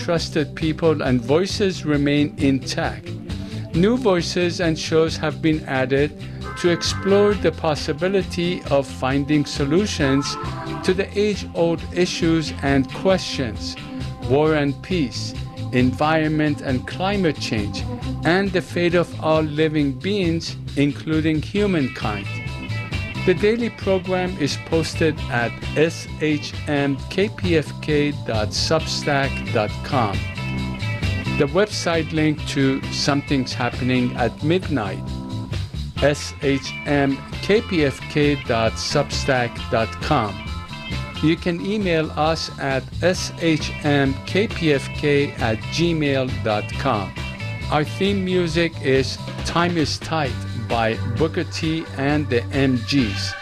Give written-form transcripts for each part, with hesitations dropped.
trusted people and voices remain intact. New voices and shows have been added to explore the possibility of finding solutions to the age-old issues and questions: war and peace, environment and climate change, and the fate of all living beings, including humankind. The daily program is posted at shmkpfk.substack.com. The website link to Something's Happening at Midnight, shmkpfk.substack.com. You can email us at shmkpfk@gmail.com. Our theme music is Time is Tight by Booker T and the MGs.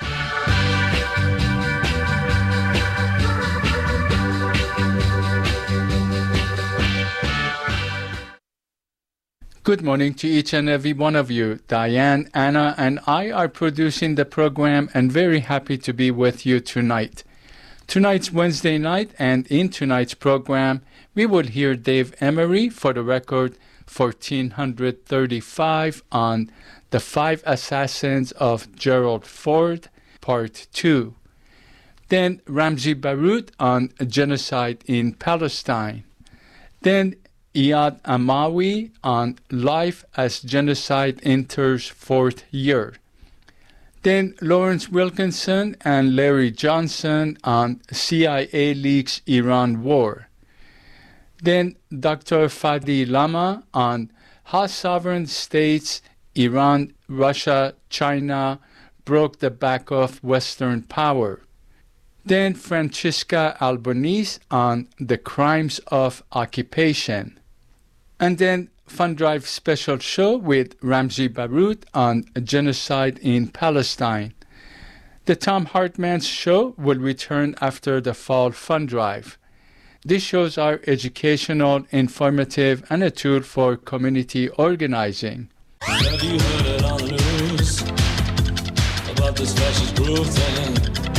Good morning to each and every one of you. Diane, Anna, and I are producing the program and very happy to be with you tonight. Tonight's Wednesday night, and in tonight's program, we will hear Dave Emery for the record 1435 on The Five Assassins of Gerald Ford, Part 2. Then Ramzi Baroud on genocide in Palestine. Then Iyad Amawi on Life as Genocide Enters Fourth Year. Then Lawrence Wilkinson and Larry Johnson on CIA Leaks Iran War. Then Dr. Fadi Lama on How Sovereign States, Iran, Russia, China broke the back of Western power. Then Francisca Albanese on the crimes of occupation. And then Fun Drive special show with Ramzi Baroud on genocide in Palestine. The Tom Hartman's show will return after the fall Fun Drive. These shows are educational, informative, and a tool for community organizing. Have you heard it on the news about this fascist group thing?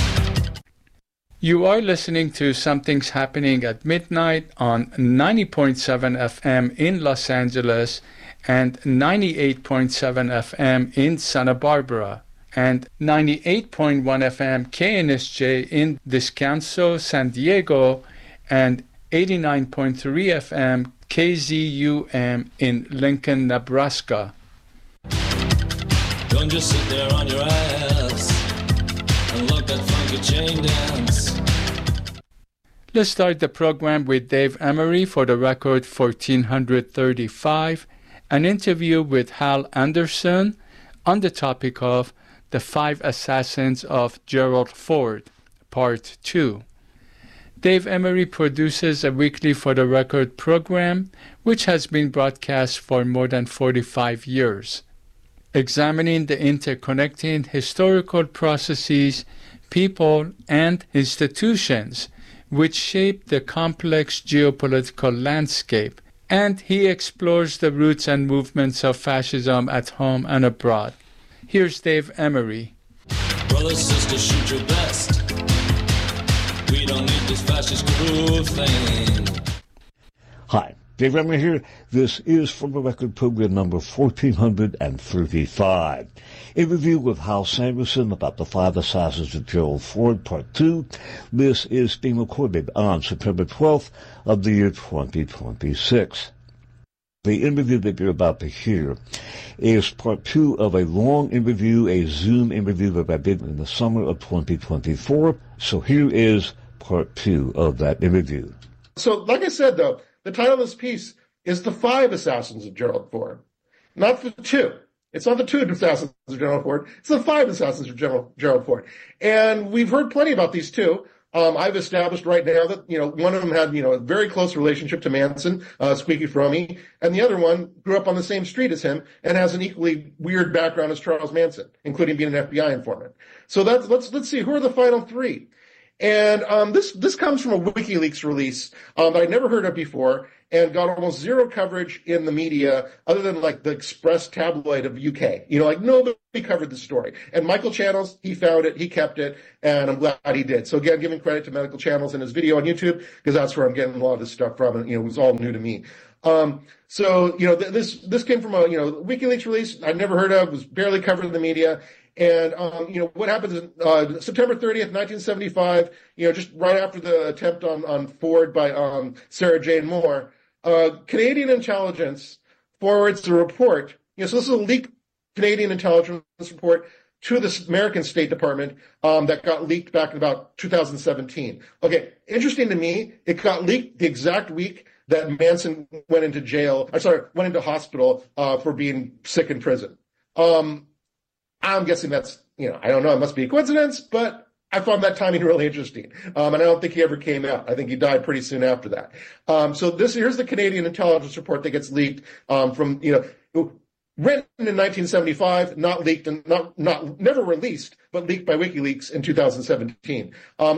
You are listening to Something's Happening at Midnight on 90.7 FM in Los Angeles and 98.7 FM in Santa Barbara and 98.1 FM KNSJ in Descanso, San Diego, and 89.3 FM KZUM in Lincoln, Nebraska. Don't just sit there on your ass and look that funky chain dance. Let's start the program with Dave Emery for the record 1435, an interview with Hal Anderson on the topic of The Five Assassins of Gerald Ford, Part 2. Dave Emery produces a weekly For the Record program, which has been broadcast for more than 45 years, examining the interconnecting historical processes, people, and institutions which shape the complex geopolitical landscape, and he explores the roots and movements of fascism at home and abroad. Here's Dave Emery. Brother, sister, shoot your best. We don't need this fascist groove thing. Hi, Dave Emery here. This is For the Record program number 1435. A review with Hal Sanderson about The Five Assassins of Gerald Ford, Part 2. This is being recorded on September 12th of the year 2026. The interview that you're about to hear is Part 2 of a long interview, a Zoom interview that I did in the summer of 2024. So here is Part 2 of that interview. So, like I said, though, the title of this piece is The Five Assassins of Gerald Ford, not the two. It's not the two assassins of Gerald Ford. It's the five assassins of Gerald Ford. And we've heard plenty about these two. I've established right now that, one of them had, a very close relationship to Manson, Squeaky Frommie, and the other one grew up on the same street as him and has an equally weird background as Charles Manson, including being an FBI informant. So let's see, who are the final three? And this comes from a WikiLeaks release that I'd never heard of before, and got almost zero coverage in the media other than like the Express tabloid of UK. Like nobody covered the story. And Michael Channels, he found it, he kept it, and I'm glad he did. So again, giving credit to Michael Channels and his video on YouTube, because that's where I'm getting a lot of this stuff from, and it was all new to me. This came from a WikiLeaks release I'd never heard of, was barely covered in the media. And, what happens is, September 30th, 1975, just right after the attempt on Ford by, Sarah Jane Moore, Canadian intelligence forwards the report. So this is a leaked Canadian intelligence report to the American State Department, that got leaked back in about 2017. Okay. Interesting to me, it got leaked the exact week that Manson went into hospital, for being sick in prison. I'm guessing that's, I don't know, it must be a coincidence, but I found that timing really interesting. And I don't think he ever came out. I think he died pretty soon after that. Here's the Canadian intelligence report that gets leaked, from, written in 1975, not leaked and never released, but leaked by WikiLeaks in 2017.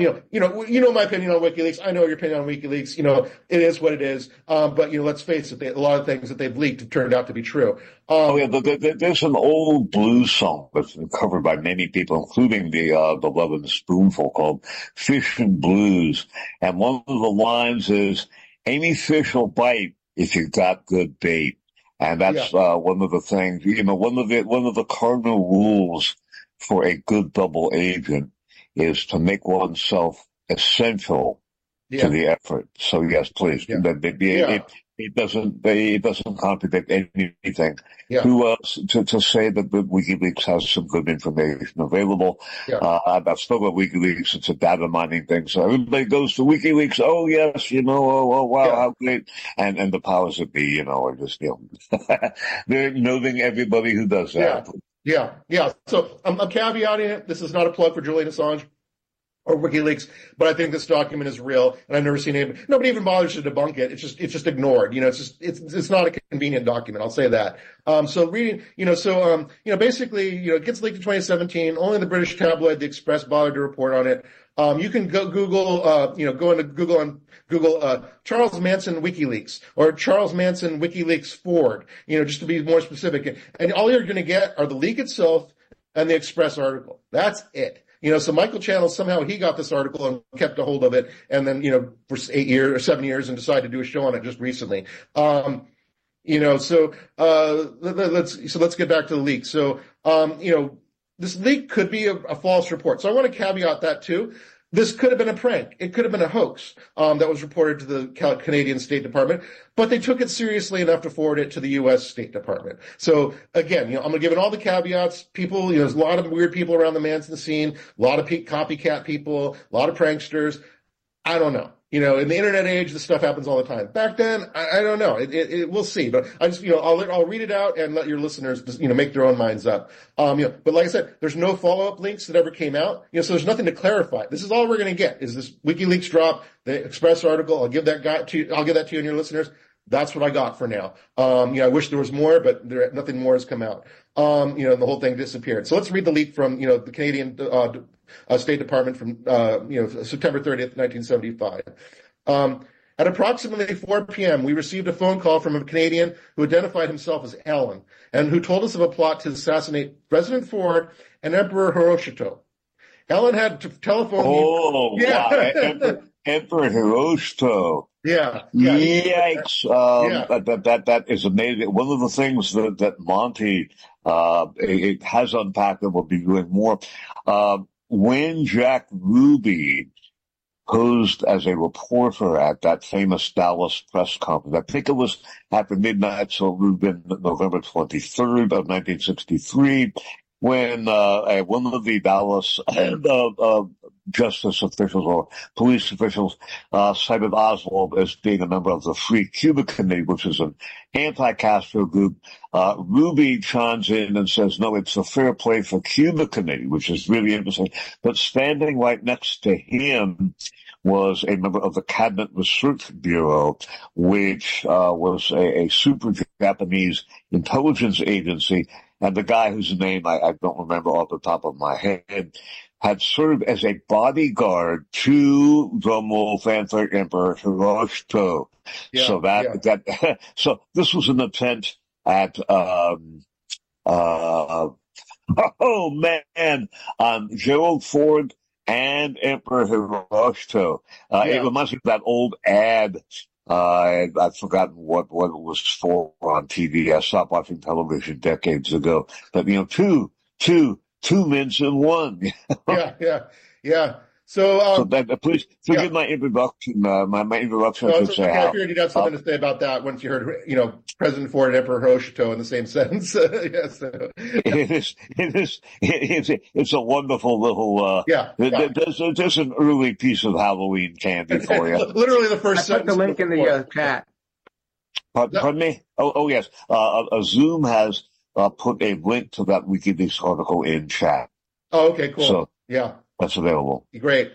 My opinion on WikiLeaks. I know your opinion on WikiLeaks. It is what it is. But let's face it, a lot of things that they've leaked have turned out to be true. There's an old blues song that's been covered by many people, including the Love and Spoonful, called "Fish and Blues," and one of the lines is, "Any fish will bite if you got good bait." And that's one of the things, one of the cardinal rules for a good double agent is to make oneself essential to the effort. So yes, please. It doesn't contradict anything. To say that the WikiLeaks has some good information available. I've spoken about WikiLeaks. It's a data mining thing. So everybody goes to WikiLeaks. Oh yes, oh wow, how great. And the powers that be, are just, they're noting everybody who does that. Yeah. So I'm caveating it. This is not a plug for Julian Assange or WikiLeaks, but I think this document is real, and I've never seen nobody even bothers to debunk it. It's just ignored. It's not a convenient document. I'll say that. Basically, it gets leaked in 2017. Only the British tabloid, The Express, bothered to report on it. You can go into Google Charles Manson WikiLeaks or Charles Manson WikiLeaks Ford, just to be more specific. And all you're going to get are the leak itself and the Express article. That's it. So Michael Channels, somehow he got this article and kept a hold of it, and then, for 8 years or 7 years, and decided to do a show on it just recently. Let's get back to the leak. This leak could be a false report. So I want to caveat that too. This could have been a prank. It could have been a hoax that was reported to the Canadian State Department, but they took it seriously enough to forward it to the U.S. State Department. So again, I'm going to give it all the caveats. People, there's a lot of weird people around the Manson scene, a lot of copycat people, a lot of pranksters. I don't know. In the internet age, this stuff happens all the time. Back then, I don't know. We'll see. But I just, I'll read it out and let your listeners just, make their own minds up. But like I said, there's no follow-up links that ever came out. So there's nothing to clarify. This is all we're going to get is this WikiLeaks drop, the Express article. I'll give that to you and your listeners. That's what I got for now. I wish there was more, but nothing more has come out. The whole thing disappeared. So let's read the leak from, the Canadian, State Department from, September 30th, 1975. At approximately 4 p.m., we received a phone call from a Canadian who identified himself as Alan and who told us of a plot to assassinate President Ford and Emperor Hirohito. Alan had to telephone. Oh, wow. Emperor Hirohito. Yeah. Yikes. That is amazing. One of the things that Monty, it has unpacked and will be doing more, when Jack Ruby posed as a reporter at that famous Dallas press conference, I think it was after midnight, so it would have been November 23rd of 1963, when one of the Dallas justice officials or police officials cited Oswald as being a member of the Free Cuba Committee, which is an anti-Castro group. Ruby chimes in and says, no, it's the Fair Play for Cuba Committee, which is really interesting. But standing right next to him was a member of the Cabinet Research Bureau, which was a super Japanese intelligence agency. And the guy whose name I don't remember off the top of my head had served as a bodyguard to drumroll fanfare Emperor Hirohito. Yeah, So so this was an attempt at, Gerald Ford and Emperor Hirohito. It reminds me of that old ad. I've forgotten what it was for on TV. I stopped watching television decades ago. But, two mints in one. Yeah. So please forgive my introduction. My introduction. No, it's okay. I figured you'd have something to say about that once you heard, President Ford and Emperor Hirohito in the same sentence. Yes. It's a wonderful little. There's an early piece of Halloween candy for you. Literally the first sentence. Put the link in the chat. Pardon me? Oh yes. Zoom has put a link to that WikiLeaks article in chat. Oh, okay, cool. So, yeah. That's available. Great.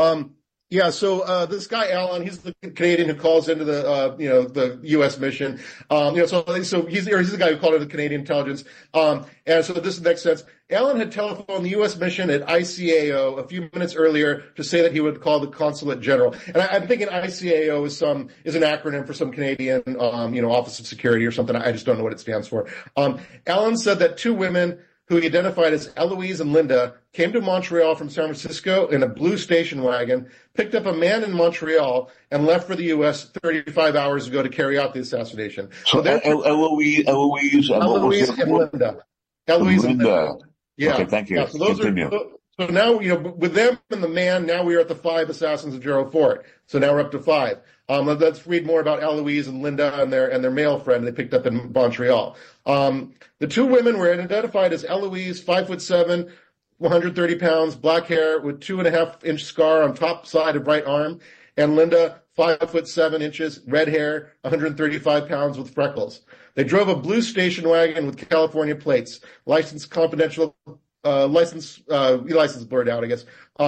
So this guy, Alan, he's the Canadian who calls into the U.S. mission. So he's the guy who called into the Canadian intelligence. And so this makes sense. Alan had telephoned the U.S. mission at ICAO a few minutes earlier to say that he would call the consulate general. And I'm thinking ICAO is an acronym for some Canadian, Office of Security or something. I just don't know what it stands for. Alan said that two women who he identified as Eloise and Linda, came to Montreal from San Francisco in a blue station wagon, picked up a man in Montreal, and left for the U.S. 35 hours ago to carry out the assassination. So Eloise and Linda. Eloise and Linda. Yeah. Okay, thank you. Yeah, so those Continue. So now, with them and the man, now we are at the 5 assassins of Gerald Ford. So now we're up to 5. Let's read more about Eloise and Linda and their male friend they picked up in Montreal. The two women were identified as Eloise, 5'7", 130 pounds, black hair with 2.5-inch scar on top side of right arm, and Linda, 5'7", red hair, 135 pounds with freckles. They drove a blue station wagon with California plates, license confidential. License blurred out, I guess.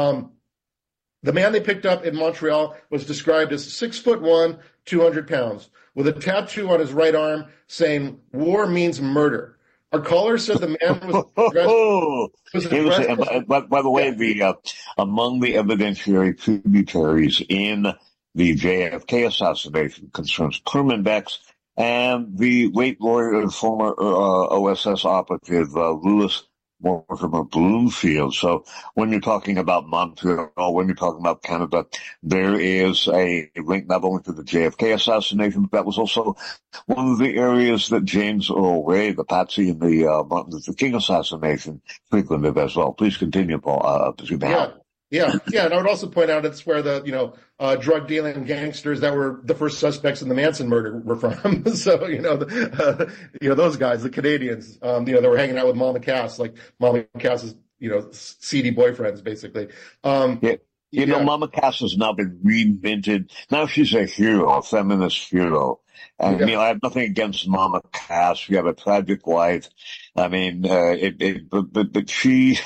The man they picked up in Montreal was described as 6'1", 200 pounds, with a tattoo on his right arm saying "War means murder." Our caller said the man was dressed. By the way, among the evidentiary tributaries in the JFK assassination concerns Herman Bex and the late lawyer and former OSS operative Louis Mortimer Bloomfield. So when you're talking about Montreal, when you're talking about Canada, there is a link not only to the JFK assassination, but that was also one of the areas that James Earl Ray, the patsy in the Martin Luther King assassination, frequented as well. Please continue, Paul. Yeah, and I would also point out it's where the drug dealing gangsters that were the first suspects in the Manson murder were from. So those guys, the Canadians, they were hanging out with Mama Cass, like Mama Cass's seedy boyfriends, basically. Mama Cass has now been reinvented. Now she's a hero, a feminist hero. And, I have nothing against Mama Cass. She had a tragic life. I mean, but she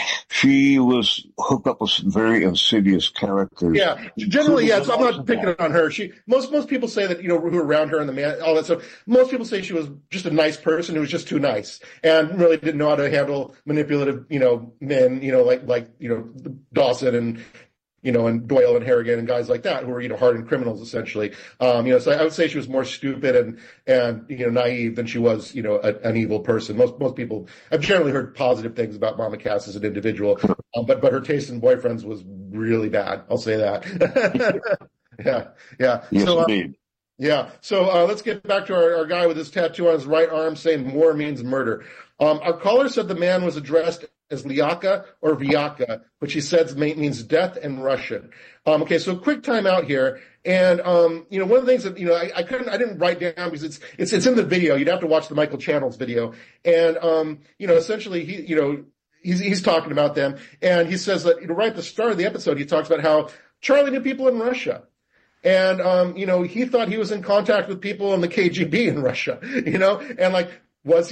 was hooked up with some very insidious characters. Yeah, generally, so I'm not picking on her. Most people say that, who were around her and the man, all that stuff. Most people say she was just a nice person who was just too nice and really didn't know how to handle manipulative, men, like Dawson and and Doyle and Harrigan and guys like that who were, hardened criminals essentially. So I would say she was more stupid and naive than she was, an evil person. Most people, I've generally heard positive things about Mama Cass as an individual, but her taste in boyfriends was really bad. I'll say that. Yeah. Yes, indeed. Yeah. So let's get back to our guy with his tattoo on his right arm saying "War means murder." Our caller said the man was addressed as Lyaka or Vyaka, which he says means death in Russian. Okay, so quick time out here. And, one of the things that, I didn't write down because it's in the video. You'd have to watch the Michael Channels video. And, essentially he's talking about them. And he says that, right at the start of the episode, he talks about how Charlie knew people in Russia. And, he thought he was in contact with people in the KGB in Russia, and was he?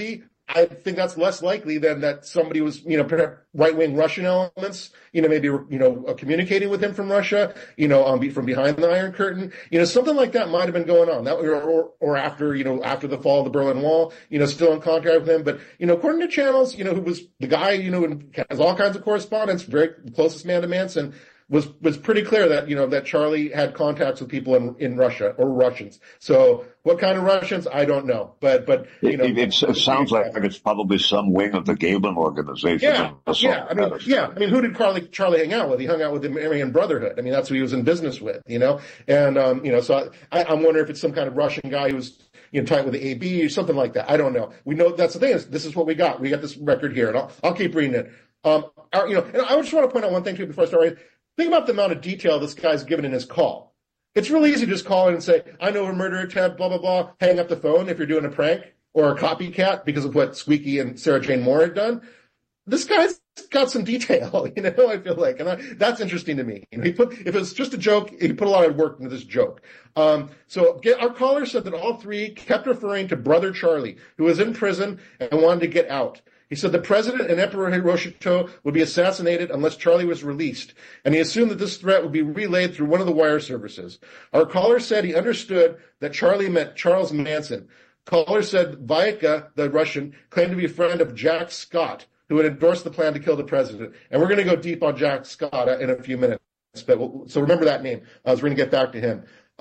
I think that's less likely than that somebody was, right-wing Russian elements, maybe, communicating with him from Russia, from behind the Iron Curtain, something like that might have been going on. That or after the fall of the Berlin Wall, still in contact with him. But, according to channels, who was the guy, has all kinds of correspondence, very closest man to Manson, was pretty clear that, that Charlie had contacts with people in Russia or Russians. So what kind of Russians? I don't know. But it sounds like it's probably some wing of the Galen organization. Yeah. I mean, who did Charlie hang out with? He hung out with the Aryan Brotherhood. I mean, that's who he was in business with, and, so I'm wondering if it's some kind of Russian guy who was, tight with the AB or something like that. I don't know. We know that's the thing is this is what we got. We got this record here, and I'll keep reading it. And I just want to point out one thing too before I start reading. Think about the amount of detail this guy's given in his call. It's really easy to just call in and say, I know a murder attempt, blah, blah, blah, hang up the phone if you're doing a prank or a copycat because of what Squeaky and Sarah Jane Moore had done. This guy's got some detail, I feel like. And that's interesting to me. If it was just a joke, he put a lot of work into this joke. So our caller said that all three kept referring to Brother Charlie, who was in prison and wanted to get out. He said the president and Emperor Hirohito would be assassinated unless Charlie was released, and he assumed that this threat would be relayed through one of the wire services. Our caller said he understood that Charlie meant Charles Manson. Caller said Vaika, the Russian, claimed to be a friend of Jack Scott, who had endorsed the plan to kill the president. And we're going to go deep on Jack Scott in a few minutes. So remember that name. We're going to get back to him.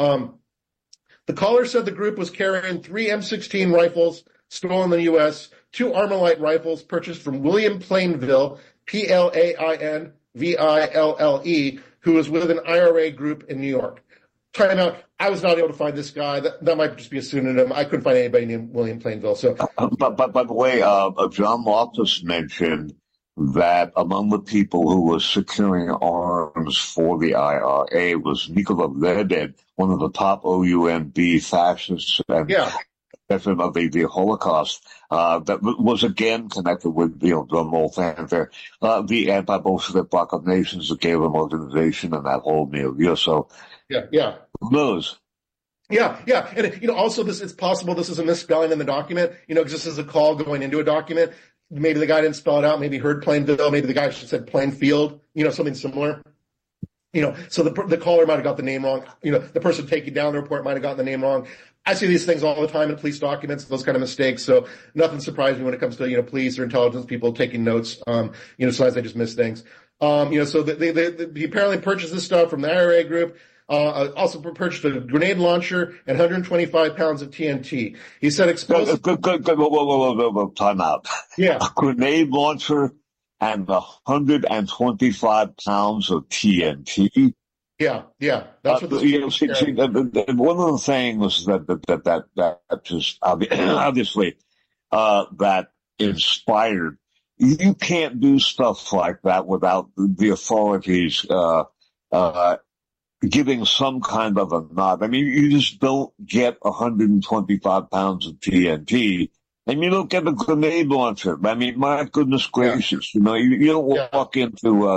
The caller said the group was carrying 3 M16 rifles stolen in the U.S., 2 Armalite rifles purchased from William Plainville, Plainville, who was with an IRA group in New York. Time out. I was not able to find this guy. That might just be a pseudonym. I couldn't find anybody named William Plainville. So, but by the way, John Loftus mentioned that among the people who was securing arms for the IRA was Nikola Ledin, one of the top OUNB fascists and veteran of the Holocaust, that was again connected with, drum roll fanfare, the anti-Bolshevik Bloc of Nations, the Galen organization, and that whole milieu. So, who knows? Yeah. And, also it's possible this is a misspelling in the document, because this is a call going into a document. Maybe the guy didn't spell it out. Maybe he heard Plainville. Maybe the guy should have said Plainfield, something similar. So the caller might have got the name wrong. The person taking down the report might have gotten the name wrong. I see these things all the time in police documents, those kind of mistakes. So nothing surprised me when it comes to, police or intelligence people taking notes. Sometimes they just miss things. So they apparently purchased this stuff from the IRA group. Also purchased a grenade launcher and 125 pounds of TNT. He said explosive. Good. Whoa, time out. Yeah. A grenade launcher and 125 pounds of TNT. Yeah. That's what this one of the things that just obviously that inspired. You can't do stuff like that without the authorities giving some kind of a nod. I mean, you just don't get 125 pounds of TNT, and you don't get a grenade launcher. I mean, my goodness gracious, you don't walk into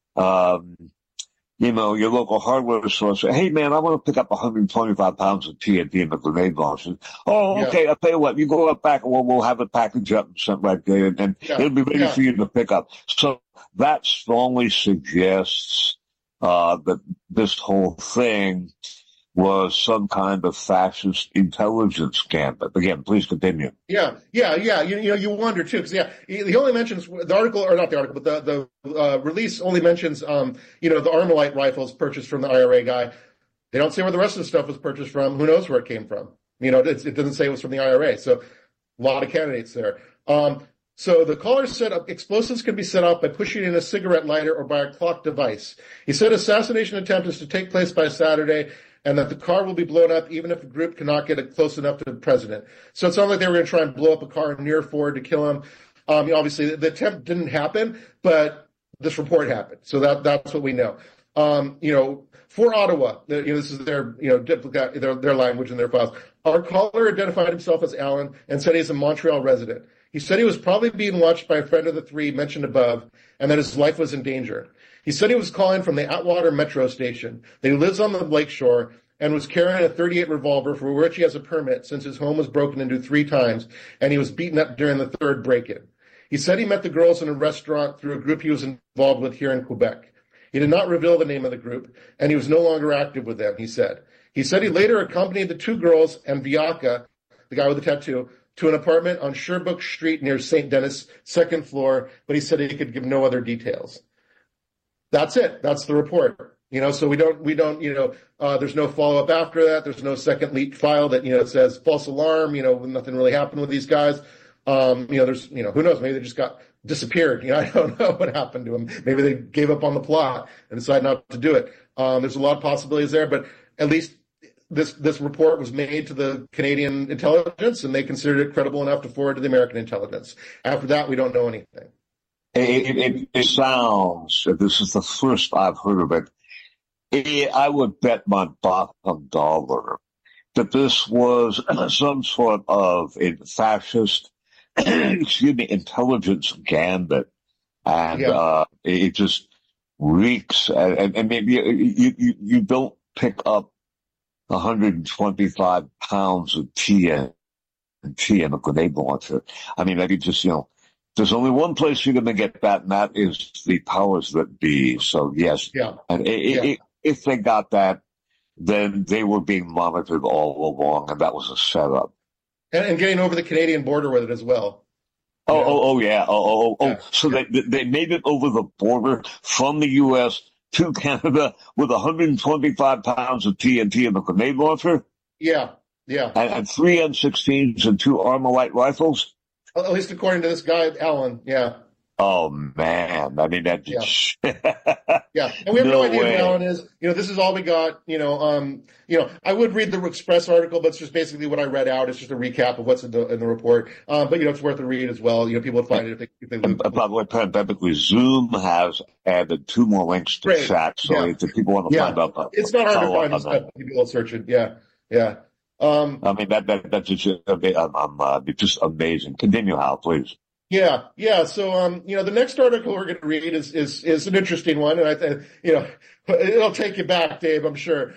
your local hardware store and say, hey, man, I want to pick up 125 pounds of TNT and a grenade launcher. Oh, okay, I'll tell you what, you go up back and we'll have it packaged up and sent right there, and it'll be ready for you to pick up. So that strongly suggests that this whole thing was some kind of fascist intelligence scam. But again, please continue. Yeah. You wonder too, because he only mentions the article, or not the article, but the release only mentions the Armalite rifles purchased from the IRA guy. They don't say where the rest of the stuff was purchased from. Who knows where it came from? It doesn't say it was from the IRA. So a lot of candidates there. So the caller said explosives can be set off by pushing in a cigarette lighter or by a clock device. He said assassination attempt is to take place by Saturday, and that the car will be blown up even if the group cannot get it close enough to the president. So it sounds like they were going to try and blow up a car near Ford to kill him. Obviously, the attempt didn't happen, but this report happened. So that's what we know. For Ottawa, this is their their language and their files. Our caller identified himself as Alan and said he's a Montreal resident. He said he was probably being watched by a friend of the 3 mentioned above, and that his life was in danger. He said he was calling from the Atwater metro station, that he lives on the lakeshore, and was carrying a .38 revolver for which he has a permit since his home was broken into 3 times, and he was beaten up during the 3rd break-in. He said he met the girls in a restaurant through a group he was involved with here in Quebec. He did not reveal the name of the group, and he was no longer active with them, he said. He said he later accompanied the 2 girls and Viaka, the guy with the tattoo, to an apartment on Sherbrooke Street near St. Denis, 2nd floor, but he said he could give no other details. That's it. That's the report. So we don't, there's no follow-up after that. There's no second leaked file that, says false alarm, nothing really happened with these guys. There's, who knows, maybe they just got disappeared. I don't know what happened to them. Maybe they gave up on the plot and decided not to do it. There's a lot of possibilities there, but at least this report was made to the Canadian intelligence, and they considered it credible enough to forward to the American intelligence. After that, we don't know anything. It sounds, this is the first I've heard of it, I would bet my bottom dollar that this was some sort of a fascist, intelligence gambit. And it just reeks, and maybe you don't pick up 125 pounds of TNT in a grenade launcher. I mean, maybe just, there's only one place you're going to get that, and that is the powers that be. So, yes. Yeah. And if they got that, then they were being monitored all along, and that was a setup. And getting over the Canadian border with it as well. Yeah. So they made it over the border from the U.S. to Canada with 125 pounds of TNT in the grenade launcher? Yeah. And 3 M16s and 2 Armalite rifles? At least according to this guy, Alan, yeah. Oh, man. I mean, that just... Yeah. And we have no idea who Alan is. This is all we got. I would read the Express article, but it's just basically what I read out. It's just a recap of what's in the report. But, it's worth a read as well. People would find it if they look. By the way, parenthetically, Zoom has added 2 more links to chat. So if people want to find out. It's not hard to find this stuff. People will search it. Yeah. I mean, that's just amazing. Continue, Hal, please. Yeah. So, the next article we're going to read is an interesting one, and I think, it'll take you back, Dave, I'm sure.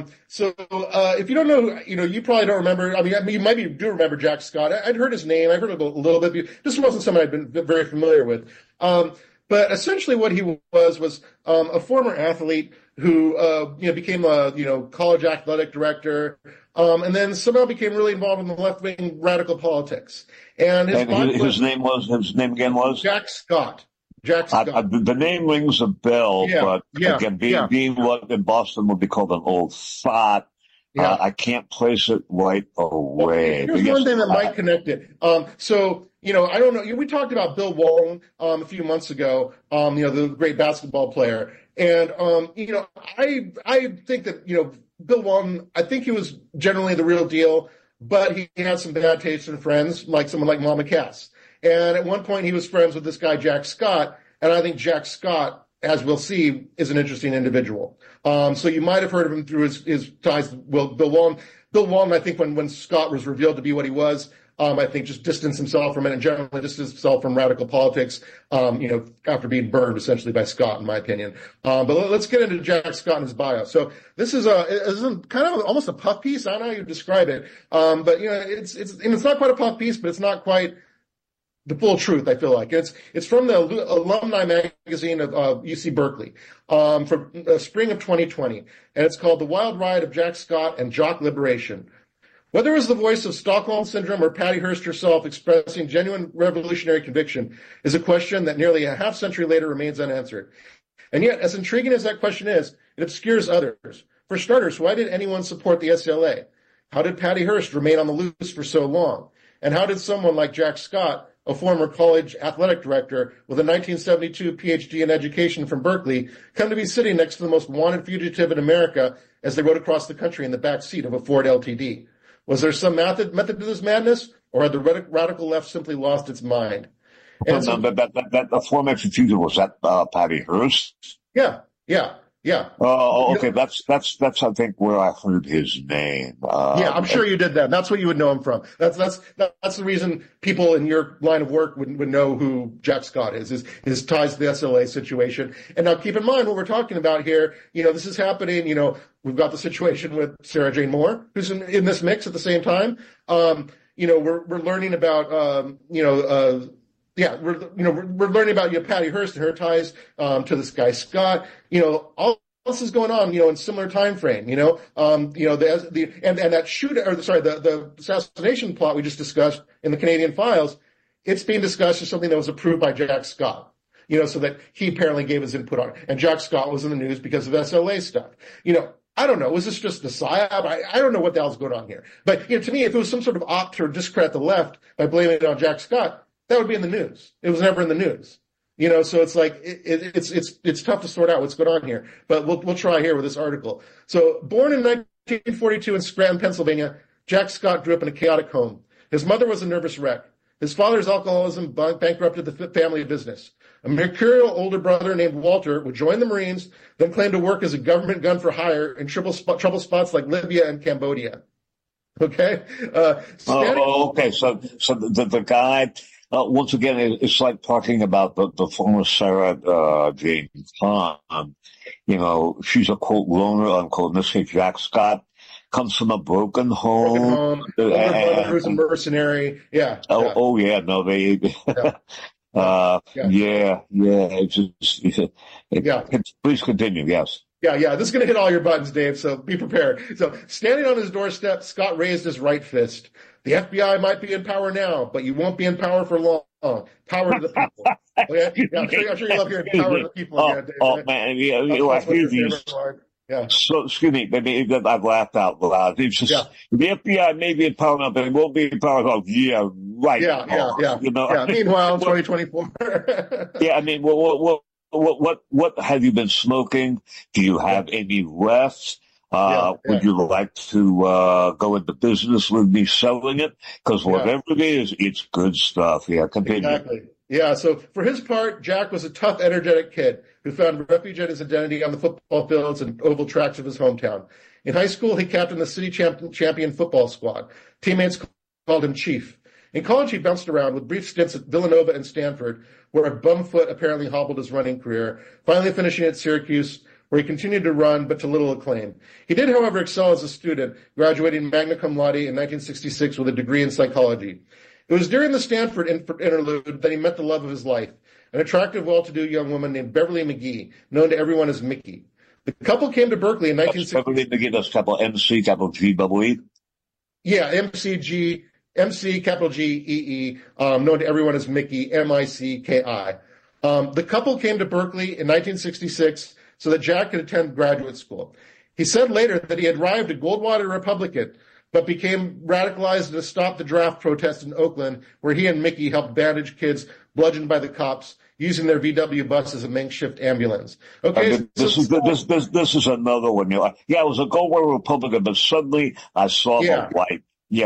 If you don't know, you probably don't remember. I mean, you maybe do remember Jack Scott. I'd heard his name. I've heard it a little bit. This wasn't someone I'd been very familiar with. But essentially, what he was a former athlete who became a college athletic director. And then somehow became really involved in the left-wing radical politics. And his name again was? Jack Scott. The name rings a bell, but again, being what in Boston would be called an old fart, I can't place it right away. Here's one thing that might connect it. I don't know. We talked about Bill Walton a few months ago, the great basketball player. And, I think that, Bill Walton, I think he was generally the real deal, but he had some bad taste in friends, like someone like Mama Cass. And at one point, he was friends with this guy, Jack Scott. And I think Jack Scott, as we'll see, is an interesting individual. So you might have heard of him through his ties with Bill Walton. Bill Walton, I think when Scott was revealed to be what he was, I think just distanced himself from it and generally distanced himself from radical politics, after being burned essentially by Scott, in my opinion. But let's get into Jack Scott and his bio. So this is kind of almost a puff piece. I don't know how you describe it. But it's not quite a puff piece, but it's not quite the full truth, I feel like. It's from the alumni magazine of UC Berkeley, from spring of 2020. And it's called The Wild Ride of Jack Scott and Jock Liberation. Whether it was the voice of Stockholm Syndrome or Patty Hearst herself expressing genuine revolutionary conviction is a question that nearly a half century later remains unanswered. And yet, as intriguing as that question is, it obscures others. For starters, why did anyone support the SLA? How did Patty Hearst remain on the loose for so long? And how did someone like Jack Scott, a former college athletic director with a 1972 PhD in education from Berkeley, come to be sitting next to the most wanted fugitive in America as they rode across the country in the back seat of a Ford LTD? Was there some method to this madness, or had the radical left simply lost its mind? And that former fugitive, was that Patty Hearst? Yeah. Yeah. Oh, okay. That's I think where I heard his name. Yeah, I'm sure you did that. That's what you would know him from. That's the reason people in your line of work would know who Jack Scott is, his ties to the SLA situation. And now keep in mind what we're talking about here. this is happening. We've got the situation with Sarah Jane Moore, who's in this mix at the same time. We're learning about, we're learning about Patty Hearst and her ties to this guy Scott. All this is going on, in similar time frame. That shooting, the assassination plot we just discussed in the Canadian Files, it's being discussed as something that was approved by Jack Scott. So that he apparently gave his input on it. And Jack Scott was in the news because of SLA stuff. I don't know. Was this just a psyop? I don't know what the hell's going on here. But to me, if it was some sort of opt to discredit the left by blaming it on Jack Scott, that would be in the news. It was never in the news. So it's like it's tough to sort out what's going on here. But we'll try here with this article. So, born in 1942 in Scranton, Pennsylvania, Jack Scott grew up in a chaotic home. His mother was a nervous wreck. His father's alcoholism bankrupted the family business. A mercurial older brother named Walter would join the Marines, then claim to work as a government gun for hire in trouble spots like Libya and Cambodia. Okay? Okay. So the guy, once again, it's like talking about the former Sarah Jane Khan. She's a, quote, loner, unquote. In this case, Jack Scott comes from a broken home. Older brother who's a mercenary. Yeah. Oh yeah. No, they... Yeah. Please continue. Yes. Yeah. This is going to hit all your buttons, Dave. So be prepared. So, standing on his doorstep, Scott raised his right fist. The FBI might be in power now, but you won't be in power for long. Power to the people. Okay? Yeah, I'm sure you love hearing power to the people again, Dave. Oh man, I hear these. Yeah. So, excuse me, I've laughed out loud. It's just, the FBI may be in power now, but it won't be in power. Oh, yeah, right. Yeah. Meanwhile, 2024. Yeah, I mean, what have you been smoking? Do you have any left? Would you like to go into business with me selling it? Because whatever it is, it's good stuff. Yeah, continue. Exactly. Yeah, so for his part, Jack was a tough, energetic kid who found refuge in his identity on the football fields and oval tracks of his hometown. In high school, he captained the city champion football squad. Teammates called him Chief. In college, he bounced around with brief stints at Villanova and Stanford, where a bum foot apparently hobbled his running career, finally finishing at Syracuse, where he continued to run, but to little acclaim. He did, however, excel as a student, graduating magna cum laude in 1966 with a degree in psychology. It was during the Stanford interlude that he met the love of his life, an attractive, well-to-do young woman named Beverly McGee, known to everyone as Mickey. The couple came to Berkeley in 1960. Beverly McGee, that's capital MC, capital G, double E? Yeah, MC, capital G-E-E, known to everyone as Mickey, M-I-C-K-I. The couple came to Berkeley in 1966 so that Jack could attend graduate school. He said later that he had arrived a Goldwater Republican, but became radicalized to stop the draft protest in Oakland, where he and Mickey helped bandage kids bludgeoned by the cops using their VW bus as a makeshift ambulance. Okay, this is another one. I was a Goldwater Republican, but suddenly I saw the light.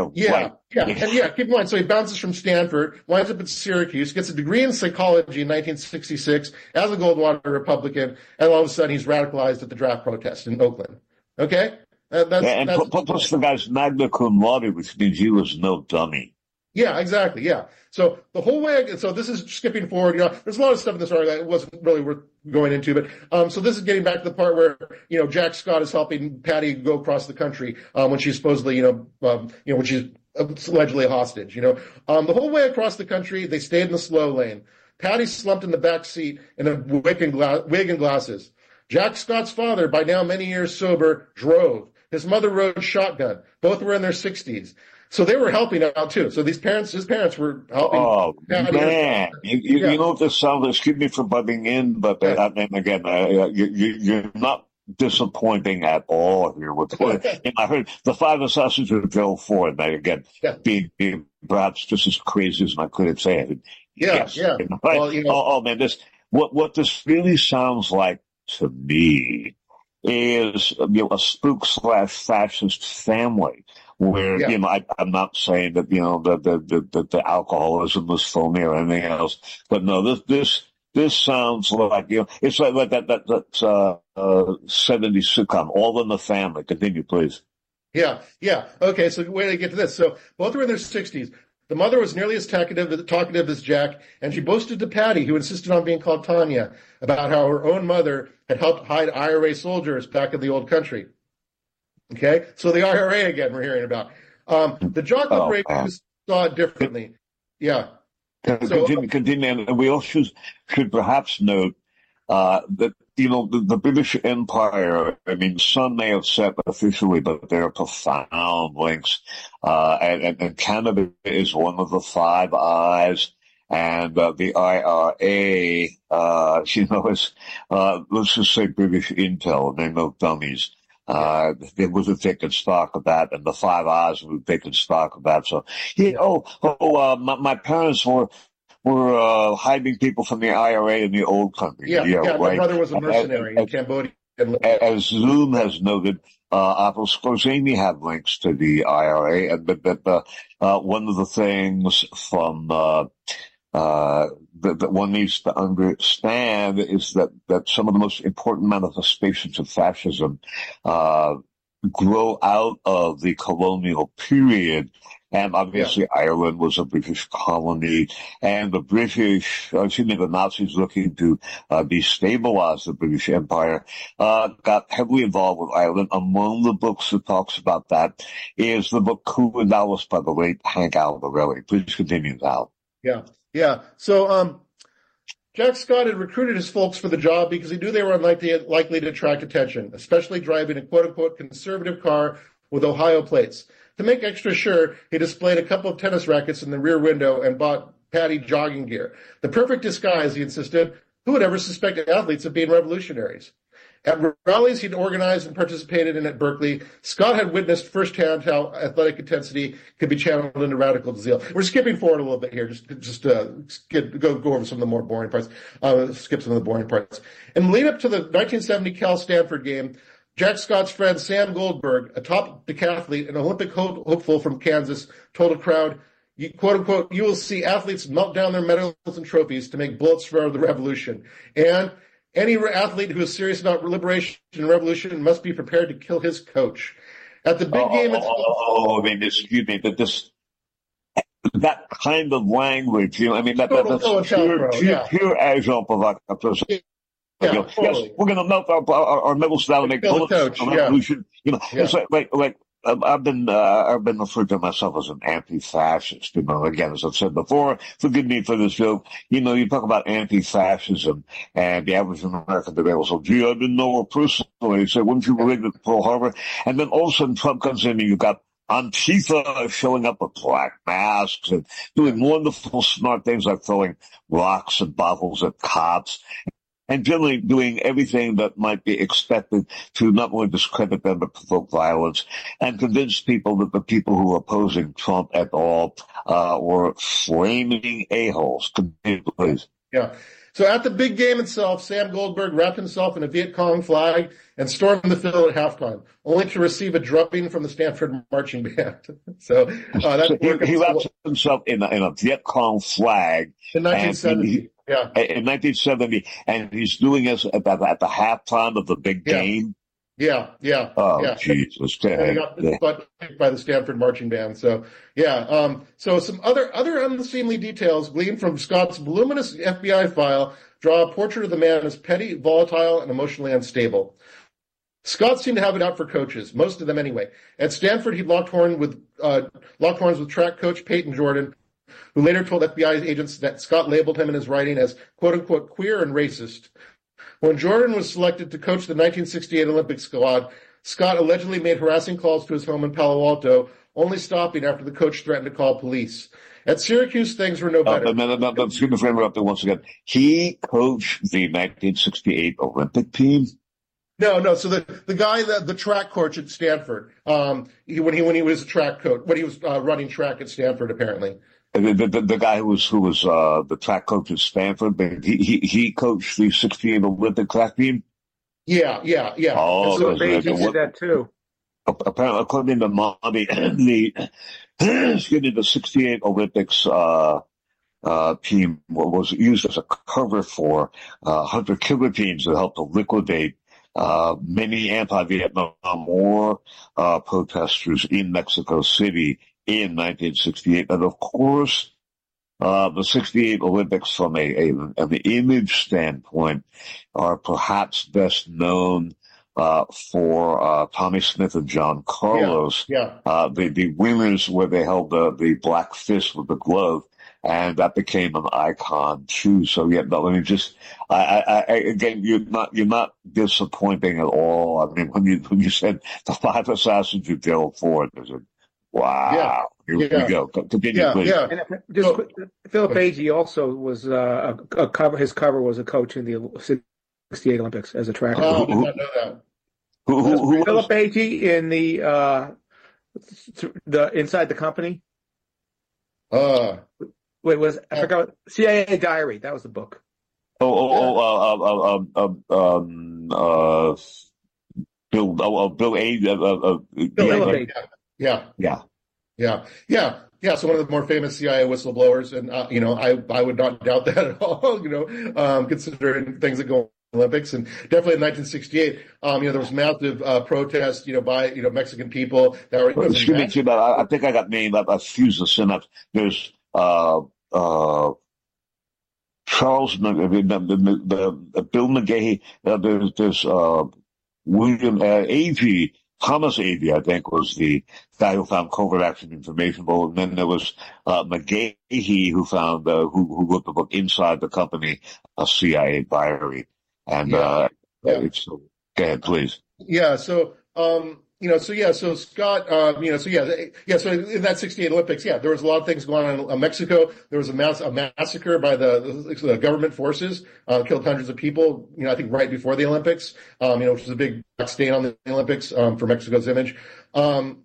Keep in mind, so he bounces from Stanford, winds up at Syracuse, gets a degree in psychology in 1966 as a Goldwater Republican, and all of a sudden he's radicalized at the draft protest in Oakland. Okay? Plus the guy's magna cum laude, which means he was no dummy. Yeah, exactly. Yeah. So the whole way, so this is skipping forward. There's a lot of stuff in this article that wasn't really worth going into, but so this is getting back to the part where Jack Scott is helping Patty go across the country when she's supposedly when she's allegedly a hostage. The whole way across the country, they stayed in the slow lane. Patty slumped in the back seat in a wig and glasses. Jack Scott's father, by now many years sober, drove. His mother rode shotgun. Both were in their 60s. So they were helping out too. So his parents were helping. Oh, man. You know what this sounds, excuse me for butting in, but again, you're not disappointing at all here. I heard the Five Assassins of Gerald Ford, again, being perhaps just as crazy as I could say it. Yes. Well, man, what this really sounds like to me is a spook/fascist family where I'm not saying that the alcoholism was phony or anything else, but no, this This sounds like, it's like that 70s sitcom, All in the Family. Continue, please. Yeah. Okay, so wait till I get to this. So both were in their 60s. The mother was nearly as talkative as Jack, and she boasted to Patty, who insisted on being called Tanya, about how her own mother had helped hide IRA soldiers back in the old country. Okay, so the IRA again we're hearing about. The Jock operators saw it differently. Yeah. Continue, and we also should perhaps note that, the British Empire, I mean, some may have said officially, but there are profound links. And Canada is one of the Five Eyes, and the IRA, is, let's just say British Intel, they're no dummies. There was a taking stock of that, and the Five Eyes were taking stock of that. So, my parents were hiding people from the IRA in the old country. Yeah, right. My brother was a mercenary in Cambodia. As Zoom has noted, Apple Scorzani had links to the IRA, and but one of the things from that one needs to understand is that some of the most important manifestations of fascism grow out of the colonial period. And obviously Ireland was a British colony, and the Nazis looking to destabilize the British Empire, got heavily involved with Ireland. Among the books that talks about that is the book Coup in Dallas by the late Hank Albarelli. Please continue, Al. Yeah. So, Jack Scott had recruited his folks for the job because he knew they were likely to attract attention, especially driving a quote-unquote conservative car with Ohio plates. To make extra sure, he displayed a couple of tennis rackets in the rear window and bought Patty jogging gear. The perfect disguise, he insisted. Who would ever suspect athletes of being revolutionaries? At rallies he'd organized and participated in at Berkeley, Scott had witnessed firsthand how athletic intensity could be channeled into radical zeal. We're skipping forward a little bit here, just go over some of the more boring parts. Skip some of the boring parts. In the lead up to the 1970 Cal Stanford game, Jack Scott's friend Sam Goldberg, a top decathlete and Olympic hopeful from Kansas, told a crowd, quote unquote, "You will see athletes melt down their medals and trophies to make bullets for the revolution. And any athlete who is serious about liberation and revolution must be prepared to kill his coach." At the big game, excuse me, that kind of language, that's pure agent provocateur. Yes, we're going to melt our medals down and make bullets for revolution. It's like I've been referred to myself as an anti-fascist. Again, as I've said before, forgive me for this joke. You talk about anti-fascism, and the average American today will say, "Gee, I didn't know her personally." You say, "Wouldn't you relate it to Pearl Harbor?" And then all of a sudden, Trump comes in, and you've got Antifa showing up with black masks and doing wonderful, smart things like throwing rocks and bottles at cops, and generally doing everything that might be expected to not only discredit them but provoke violence, and convince people that the people who are opposing Trump at all were flaming a-holes. Continue, please. Yeah. So at the big game itself, Sam Goldberg wrapped himself in a Viet Cong flag and stormed the field at halftime, only to receive a drubbing from the Stanford marching band. So he wraps himself in a Viet Cong flag in 1970. In 1970, and he's doing this at the halftime of the big game. Yeah. Jesus! And he got his butt kicked by the Stanford marching band. So so some other unseemly details gleaned from Scott's voluminous FBI file draw a portrait of the man as petty, volatile, and emotionally unstable. Scott seemed to have it out for coaches, most of them anyway. At Stanford, he locked horns with track coach Peyton Jordan, who later told FBI agents that Scott labeled him in his writing as, quote-unquote, queer and racist. When Jordan was selected to coach the 1968 Olympic squad, Scott allegedly made harassing calls to his home in Palo Alto, only stopping after the coach threatened to call police. At Syracuse, things were no better. Excuse me for interrupting once again. He coached the 1968 Olympic team? No. So the guy, the track coach at Stanford, when he was a track coach, when he was running track at Stanford, apparently. The guy who was the track coach at Stanford, but he coached the 68 Olympic track team. Yeah. Oh, so he did that too. Apparently, according to Monty, the 68 Olympics team was used as a cover for Hunter killer teams that helped to liquidate many anti-Vietnam War protesters in Mexico City in 1968. And of course, the 68 Olympics from an image standpoint are perhaps best known for Tommy Smith and John Carlos. The winners where they held the black fist with the glove, and that became an icon too. So yeah, no, I mean, just again, you're not disappointing at all. I mean, when you said the 5 assassins of Gerald Ford, I said, wow. Here we go. Continue, please. And just Philip Agee also was a cover. His cover was a coach in the 68 Olympics as a tracker. Oh, I did not know that. Who Philip Agee in the Inside the Company? I forgot. CIA Diary. That was the book. Bill Agee. Yeah. So one of the more famous CIA whistleblowers, and I would not doubt that at all. Considering things that go on in the Olympics, and definitely in 1968, there was massive protest, by Mexican people that were. Excuse me, too, but I think I got named. I fused the synapse. There's Charles, Bill McGahey. There's William Agee. Thomas Agee, I think, was the guy who found covert action information. And then there was McGahey, who found who wrote the book Inside the Company, a CIA Diary. And go ahead, please. Yeah. So so Scott, so in that 68 Olympics, there was a lot of things going on in Mexico. There was a massacre by the government forces, killed hundreds of people, I think right before the Olympics, which was a big stain on the Olympics, for Mexico's image. So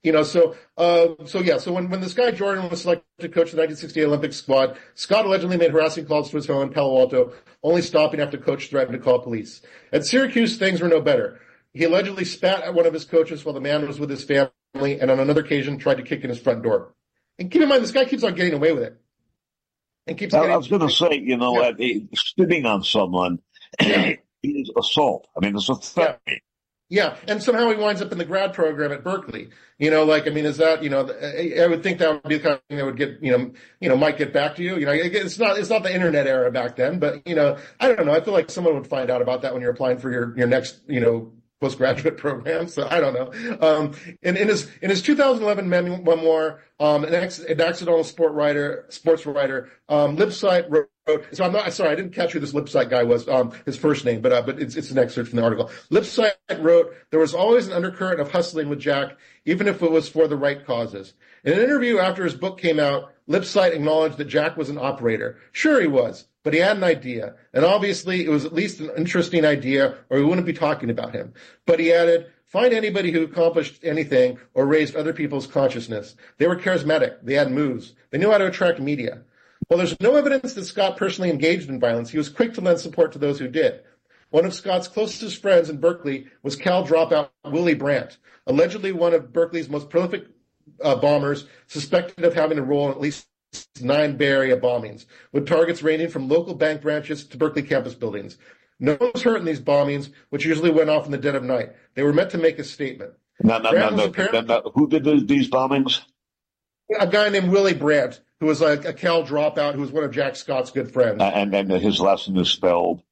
when this guy Jordan was selected to coach the 1968 Olympic squad, Scott allegedly made harassing calls to his home in Palo Alto, only stopping after coach threatened to call police. At Syracuse, things were no better. He allegedly spat at one of his coaches while the man was with his family, and on another occasion tried to kick in his front door. And keep in mind, this guy keeps on getting away with it. And keeps. I was going to say, spitting on someone is assault. I mean, it's a threat. Yeah, and somehow he winds up in the grad program at Berkeley. Is that, I would think that would be the kind of thing that would get, might get back to you. It's not the internet era back then, but, I don't know. I feel like someone would find out about that when you're applying for your next, postgraduate program. So I don't know. In his 2011 memoir, an accidental sports writer, Lipsyte wrote. So I didn't catch who this Lipsyte guy was, his first name, but it's an excerpt from the article. Lipsyte wrote, "There was always an undercurrent of hustling with Jack, even if it was for the right causes." In an interview after his book came out, Lipsyte acknowledged that Jack was an operator. Sure he was, but he had an idea, and obviously it was at least an interesting idea, or we wouldn't be talking about him. But he added, "Find anybody who accomplished anything or raised other people's consciousness. They were charismatic. They had moves. They knew how to attract media." While there's no evidence that Scott personally engaged in violence, he was quick to lend support to those who did. One of Scott's closest friends in Berkeley was Cal dropout Willie Brandt, allegedly one of Berkeley's most prolific bombers, suspected of having a role in at least 9 Bay Area bombings, with targets ranging from local bank branches to Berkeley campus buildings. No one was hurt in these bombings, which usually went off in the dead of night. They were meant to make a statement. No. Who did these bombings? A guy named Willie Brandt, who was a Cal dropout, who was one of Jack Scott's good friends. And his last name is spelled?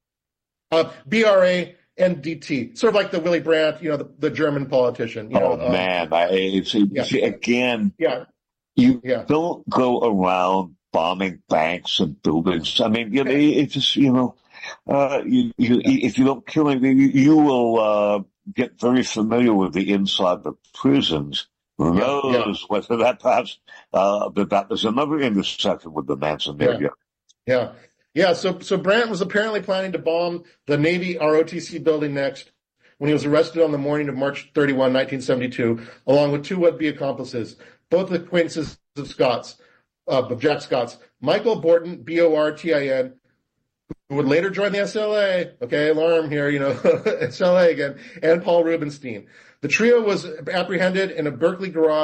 Brandt, sort of like the Willy Brandt, the German politician. Man, again, you don't go around bombing banks and buildings. I mean, it's just, if you don't kill him, you will get very familiar with the inside the prisons. Who knows whether that perhaps that there's another intersection with the Manson area. Yeah. So Brandt was apparently planning to bomb the Navy ROTC building next when he was arrested on the morning of March 31, 1972, along with 2 would-be accomplices, both acquaintances of Jack Scott's, Michael Borton, Bortin, who would later join the SLA. Okay, alarm here, SLA again, and Paul Rubenstein. The trio was apprehended in a Berkeley garage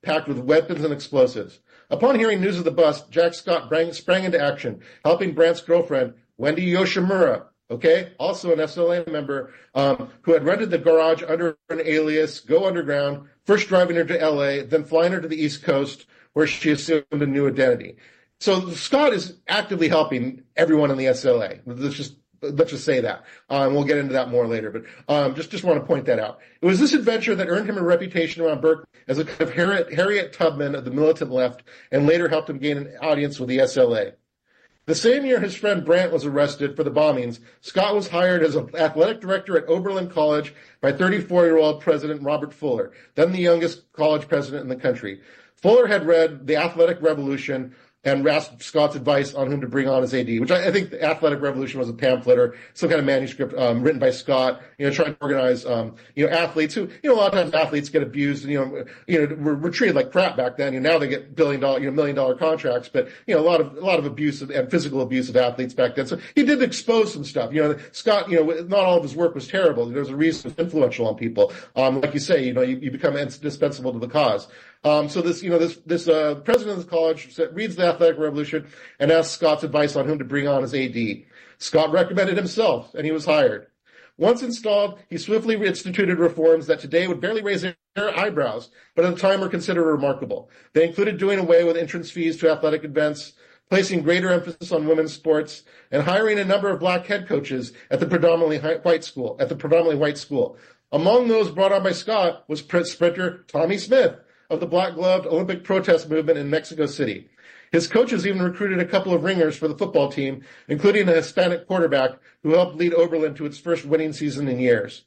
packed with weapons and explosives. Upon hearing news of the bust, Jack Scott sprang into action, helping Brandt's girlfriend, Wendy Yoshimura, also an SLA member, who had rented the garage under an alias, go underground, first driving her to LA, then flying her to the East Coast, where she assumed a new identity. So Scott is actively helping everyone in the SLA. Let's just say that. We'll get into that more later, but just want to point that out. It was this adventure that earned him a reputation around Berkeley as a kind of Harriet Tubman of the militant left, and later helped him gain an audience with the SLA. The same year his friend Brandt was arrested for the bombings, Scott was hired as an athletic director at Oberlin College by 34-year-old President Robert Fuller, then the youngest college president in the country. Fuller had read The Athletic Revolution and asked Scott's advice on whom to bring on as AD, which I think The Athletic Revolution was a pamphlet or some kind of manuscript written by Scott, trying to organize, athletes who, a lot of times athletes get abused and, were treated like crap back then. Now they get $1 million contracts, but, a lot of abuse and physical abuse of athletes back then. So he did expose some stuff. Scott, not all of his work was terrible. There's a reason it's influential on people. Like you say, you become indispensable to the cause. So this president of the college reads The Athletic Revolution and asks Scott's advice on whom to bring on as AD. Scott recommended himself, and he was hired. Once installed, he swiftly instituted reforms that today would barely raise their eyebrows, but at the time were considered remarkable. They included doing away with entrance fees to athletic events, placing greater emphasis on women's sports, and hiring a number of black head coaches at the predominantly white school. Among those brought on by Scott was sprinter Tommy Smith of the black-gloved Olympic protest movement in Mexico City. His coaches even recruited a couple of ringers for the football team, including a Hispanic quarterback who helped lead Oberlin to its first winning season in years.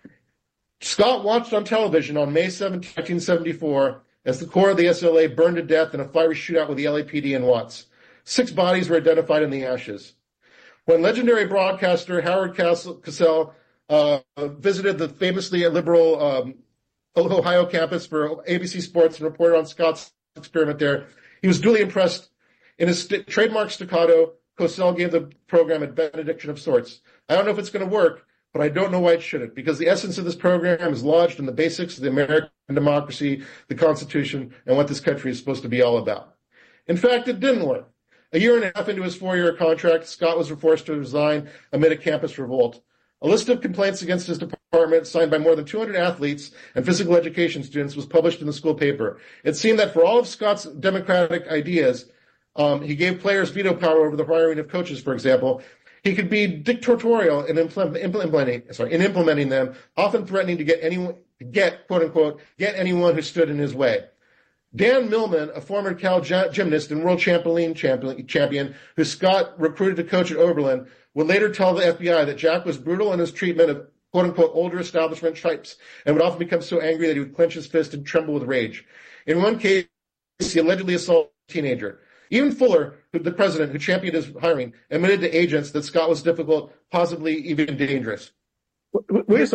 Scott watched on television on May 7, 1974, as the core of the SLA burned to death in a fiery shootout with the LAPD in Watts. 6 bodies were identified in the ashes. When legendary broadcaster Howard Cosell visited the famously liberal Ohio campus for ABC Sports and reported on Scott's experiment there, he was duly impressed. In his trademark staccato, Cosell gave the program a benediction of sorts. I don't know if it's going to work, but I don't know why it shouldn't, because the essence of this program is lodged in the basics of the American democracy, the Constitution, and what this country is supposed to be all about. In fact, it didn't work. A year and a half into his 4-year contract, Scott was forced to resign amid a campus revolt. A list of complaints against his department, signed by more than 200 athletes and physical education students, was published in the school paper. It seemed that for all of Scott's democratic ideas, he gave players veto power over the hiring of coaches, for example. He could be dictatorial in implementing them, often threatening to get quote unquote anyone who stood in his way. Dan Millman, a former Cal gymnast and world champion who Scott recruited to coach at Oberlin, would later tell the FBI that Jack was brutal in his treatment of quote-unquote older establishment types and would often become so angry that he would clench his fist and tremble with rage. In one case, he allegedly assaulted a teenager. Even Fuller, the president who championed his hiring, admitted to agents that Scott was difficult, possibly even dangerous. What's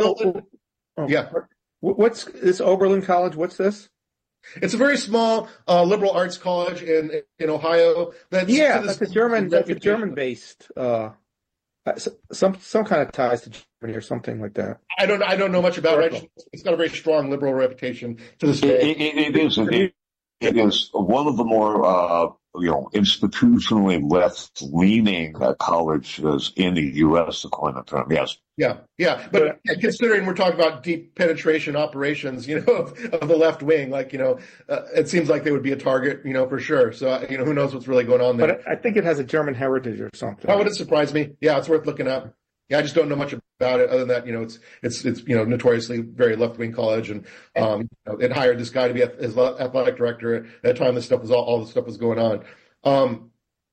this Oberlin College? What's this? It's a very small liberal arts college in Ohio. That's a German-based. Some kind of ties to Germany or something like that. I don't know much about it. It's got a very strong liberal reputation to this day. It is one of the more institutionally left-leaning colleges in the U.S. to coin the term. Yes. Yeah. But considering we're talking about deep penetration operations, of the left wing, it seems like they would be a target, for sure. So, who knows what's really going on there. But I think it has a German heritage or something. How would it surprise me? Yeah, it's worth looking up. Yeah, I just don't know much about it other than that, it's notoriously very left-wing college, and it hired this guy to be his athletic director at a time all this stuff was going on.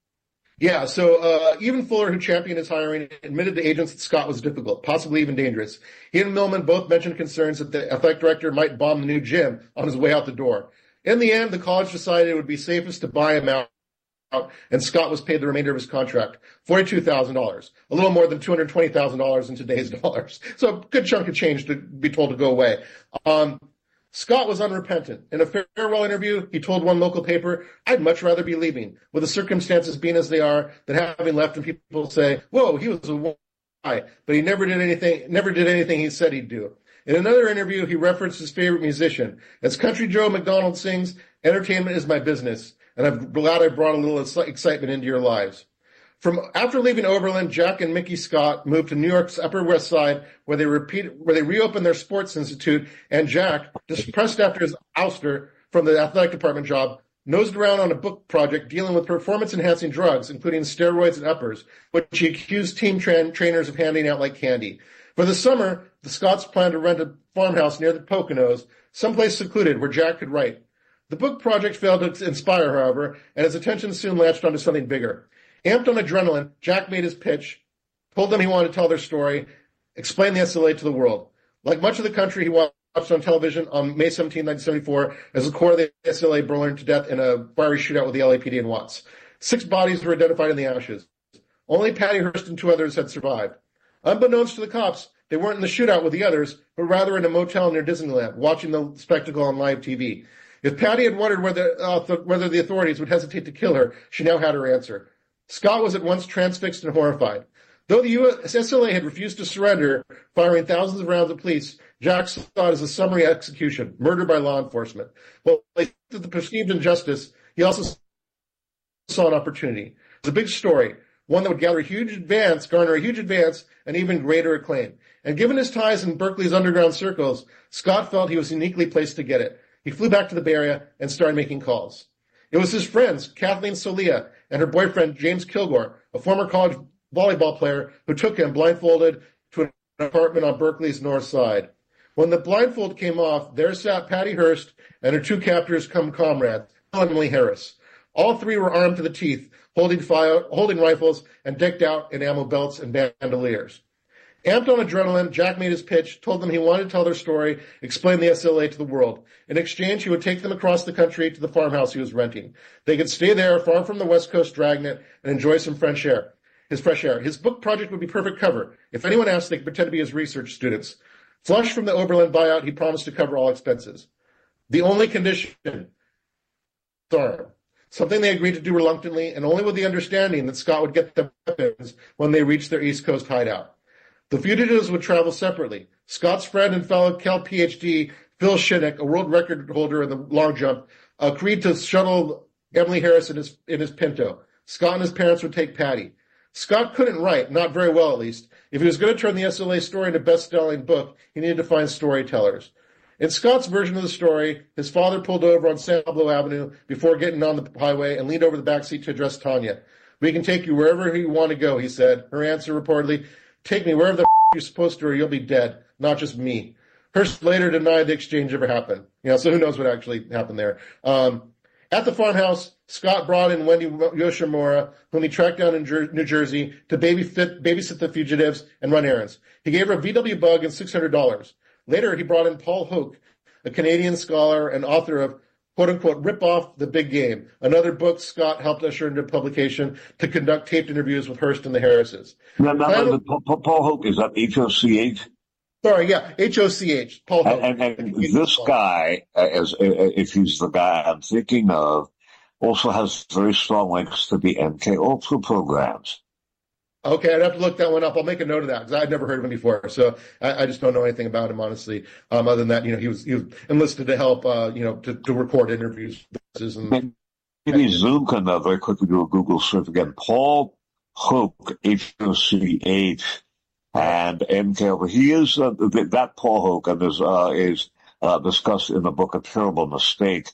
So even Fuller, who championed his hiring, admitted to agents that Scott was difficult, possibly even dangerous. He and Millman both mentioned concerns that the athletic director might bomb the new gym on his way out the door. In the end, the college decided it would be safest to buy him out, and Scott was paid the remainder of his contract, $42,000, a little more than $220,000 in today's dollars. So a good chunk of change to be told to go away. Scott was unrepentant. In a farewell interview, he told one local paper, "I'd much rather be leaving, with the circumstances being as they are, than having left and people say, whoa, he was a guy, but he never did anything he said he'd do." In another interview, he referenced his favorite musician. As Country Joe McDonald sings, entertainment is my business, and I'm glad I brought a little excitement into your lives. After leaving Oberlin, Jack and Mickey Scott moved to New York's Upper West Side, where they reopened their sports institute, and Jack, depressed after his ouster from the athletic department job, nosed around on a book project dealing with performance-enhancing drugs, including steroids and uppers, which he accused team trainers of handing out like candy. For the summer, the Scotts planned to rent a farmhouse near the Poconos, someplace secluded where Jack could write. The book project failed to inspire, however, and his attention soon latched onto something bigger. Amped on adrenaline, Jack made his pitch, told them he wanted to tell their story, explain the SLA to the world. Like much of the country, he watched on television on May 17, 1974, as the core of the SLA burned to death in a fiery shootout with the LAPD in Watts. 6 bodies were identified in the ashes. Only Patty Hearst and 2 others had survived. Unbeknownst to the cops, they weren't in the shootout with the others, but rather in a motel near Disneyland, watching the spectacle on live TV. If Patty had wondered whether the authorities would hesitate to kill her, she now had her answer. Scott was at once transfixed and horrified. Though the U.S. SLA had refused to surrender, firing thousands of rounds of police, Jack saw it as a summary execution, murder by law enforcement. While he looked at the perceived injustice, he also saw an opportunity. It was a big story, one that would garner a huge advance, and even greater acclaim. And given his ties in Berkeley's underground circles, Scott felt he was uniquely placed to get it. He flew back to the Bay Area and started making calls. It was his friends, Kathleen Solia and her boyfriend, James Kilgore, a former college volleyball player, who took him blindfolded to an apartment on Berkeley's north side. When the blindfold came off, there sat Patty Hearst and her 2 captors come comrades, Bill and Emily Harris. All 3 were armed to the teeth, holding rifles and decked out in ammo belts and bandoliers. Amped on adrenaline, Jack made his pitch, told them he wanted to tell their story, explain the SLA to the world. In exchange, he would take them across the country to the farmhouse he was renting. They could stay there, far from the West Coast dragnet, and enjoy some fresh air. His book project would be perfect cover. If anyone asked, they could pretend to be his research students. Flush from the Oberlin buyout, he promised to cover all expenses. The only condition, something they agreed to do reluctantly, and only with the understanding that Scott would get the weapons when they reached their East Coast hideout. The fugitives would travel separately. Scott's friend and fellow Cal PhD, Phil Shinnick, a world record holder in the long jump, agreed to shuttle Emily Harris in his Pinto. Scott and his parents would take Patty. Scott couldn't write, not very well at least. If he was going to turn the SLA story into a best-selling book, he needed to find storytellers. In Scott's version of the story, his father pulled over on San Pablo Avenue before getting on the highway and leaned over the back seat to address Tanya. "We can take you wherever you want to go," he said. Her answer reportedly, "Take me wherever the you're supposed to or you'll be dead, not just me." Hearst later denied the exchange ever happened. So who knows what actually happened there. At the farmhouse, Scott brought in Wendy Yoshimura, whom he tracked down in New Jersey to babysit the fugitives and run errands. He gave her a VW Bug and $600. Later, he brought in Paul Hoke, a Canadian scholar and author of quote-unquote Rip Off the Big Game, another book Scott helped usher into publication to conduct taped interviews with Hearst and the Harrises. Paul Hoke, is that H-O-C-H? Sorry, yeah, H-O-C-H, Paul Hoke. And this guy, if he's the guy I'm thinking of, also has very strong links to the MK Ultra programs. Okay, I'd have to look that one up. I'll make a note of that because I'd never heard of him before. So I just don't know anything about him, honestly. Other than that, he was enlisted to help, to record interviews. Maybe Zoom can very quickly do a Google search again. Paul Hoke, H-O-C-H, and MK. He is that Paul Hoke, and is discussed in the book A Terrible Mistake.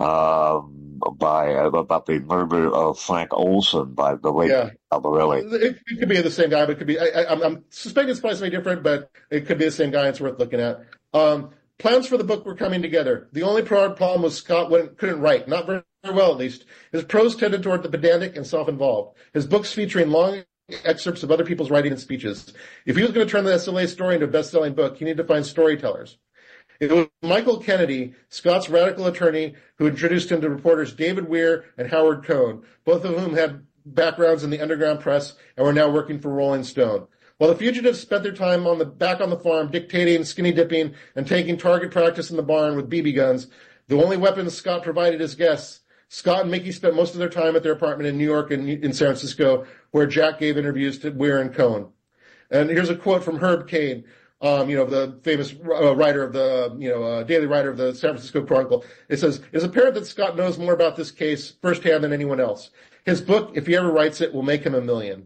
About the murder of Frank Olson by the late Albarelli. It could be the same guy, but it could be. I'm suspecting it's probably something different, but it could be the same guy. It's worth looking at. Plans for the book were coming together. The only problem was Scott couldn't write, not very well at least. His prose tended toward the pedantic and self-involved. His books featuring long excerpts of other people's writing and speeches. If he was going to turn the SLA story into a best-selling book, he needed to find storytellers. It was Michael Kennedy, Scott's radical attorney, who introduced him to reporters David Weir and Howard Cohn, both of whom had backgrounds in the underground press and were now working for Rolling Stone. While the fugitives spent their time back on the farm dictating, skinny dipping, and taking target practice in the barn with BB guns, the only weapons Scott provided his guests, Scott and Mickey spent most of their time at their apartment in New York and in San Francisco, where Jack gave interviews to Weir and Cohn. And here's a quote from Herb Cain. the famous writer of the, daily writer of the San Francisco Chronicle. It says, "It is apparent that Scott knows more about this case firsthand than anyone else. His book, if he ever writes it, will make him $1 million."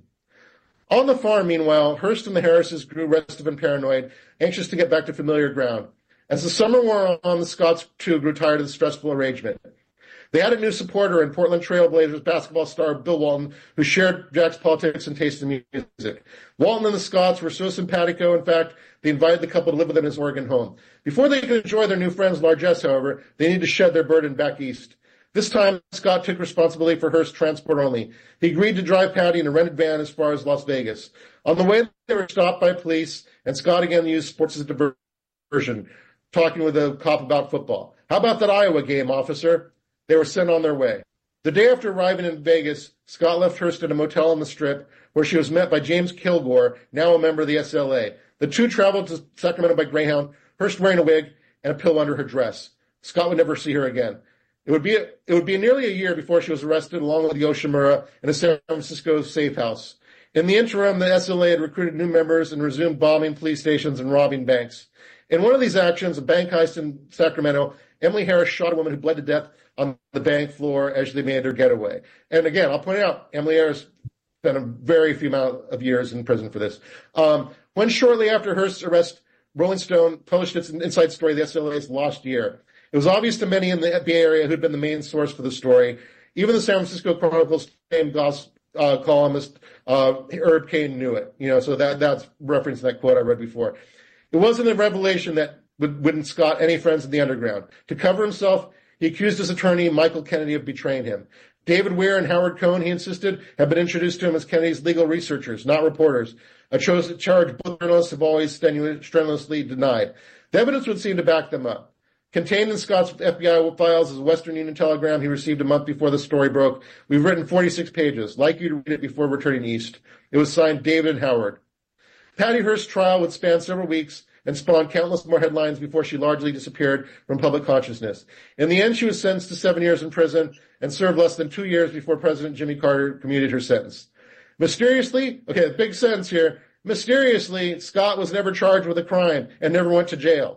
On the farm, meanwhile, Hearst and the Harrises grew restive and paranoid, anxious to get back to familiar ground. As the summer wore on, the Scotts, too, grew tired of the stressful arrangement. They had a new supporter in Portland Trail Blazers basketball star Bill Walton, who shared Jack's politics and taste in music. Walton and the Scotts were so simpatico, in fact, they invited the couple to live with them in his Oregon home. Before they could enjoy their new friend's largesse, however, they needed to shed their burden back east. This time, Scott took responsibility for Hearst's transport only. He agreed to drive Patty in a rented van as far as Las Vegas. On the way, they were stopped by police, and Scott again used sports as a diversion, talking with a cop about football. "How about that Iowa game, officer?" They were sent on their way. The day after arriving in Vegas, Scott left Hearst at a motel on the Strip, where she was met by James Kilgore, now a member of the SLA. The two traveled to Sacramento by Greyhound, Hearst wearing a wig and a pill under her dress. Scott would never see her again. It would be nearly a year before she was arrested along with Yoshimura in a San Francisco safe house. In the interim, the SLA had recruited new members and resumed bombing police stations and robbing banks. In one of these actions, a bank heist in Sacramento, Emily Harris shot a woman who bled to death on the bank floor as they made her getaway. And again, I'll point out, Emily Harris spent a very few amount of years in prison for this. When shortly after Hearst's arrest, Rolling Stone published its inside story, the SLA's Lost Year. It was obvious to many in the Bay Area who'd been the main source for the story. Even the San Francisco Chronicle's famed columnist, Herb Caen, knew it. So that's referencing that quote I read before. It wasn't a revelation that wouldn't Scott any friends in the underground. To cover himself, he accused his attorney, Michael Kennedy, of betraying him. David Weir and Howard Cohn, he insisted, had been introduced to him as Kennedy's legal researchers, not reporters, a charge both journalists have always strenuously denied. The evidence would seem to back them up. Contained in Scott's FBI files is a Western Union telegram he received a month before the story broke. We've written 46 pages. Like you to read it before returning east. It was signed David and Howard. Patty Hearst's trial would span several weeks and spawn countless more headlines before she largely disappeared from public consciousness. In the end, she was sentenced to 7 years in prison and served less than 2 years before President Jimmy Carter commuted her sentence. Mysteriously, big sentence here, mysteriously, Scott was never charged with a crime and never went to jail.